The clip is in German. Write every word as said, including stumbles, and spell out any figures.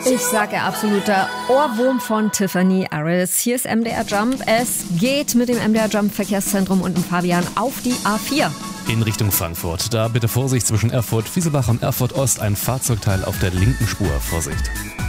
Ich sage absoluter Ohrwurm von Tiffany Aris. Hier ist M D R Jump. Es geht mit dem M D R Jump Verkehrszentrum und dem Fabian auf die A vier. In Richtung Frankfurt. Da bitte Vorsicht zwischen Erfurt, Fieselbach und Erfurt Ost. Ein Fahrzeugteil auf der linken Spur. Vorsicht.